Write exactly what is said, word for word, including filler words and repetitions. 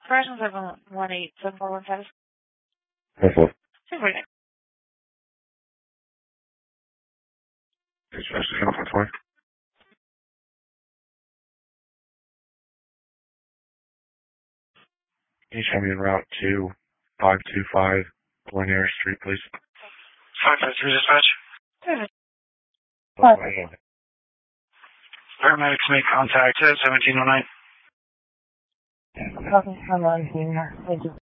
Corrections seven one eight seven four one five. That's all. Super. Dispatch to Channel four twenty. Can you show me en route to five two five Lanier Street, please? five five three dispatch. What? Paramedics make contact at seventeen oh nine. Okay, I'm on here. Thank you.